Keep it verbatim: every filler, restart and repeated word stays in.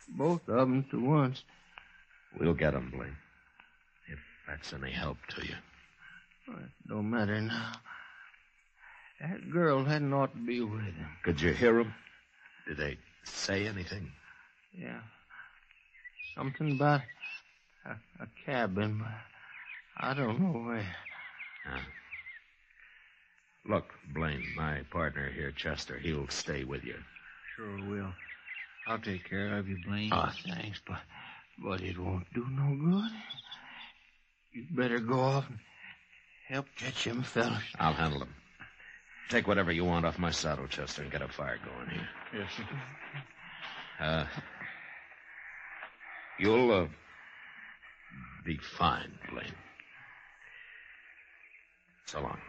both of them to once. We'll get them, Blaine. If that's any help to you. Well, it don't matter now. That girl hadn't ought to be with him. Could you hear them? Did they say anything? Yeah. Something about a, a cabin, but I don't know where. Huh. Look, Blaine, my partner here, Chester, he'll stay with you. Sure will. I'll take care of you, Blaine. Oh, thanks, but, but it won't do no good. You'd better go off and help catch them fellas. I'll handle them. Take whatever you want off my saddle, Chester, and get a fire going here. Yes, sir. Uh, you'll, uh, be fine, Blaine. So long.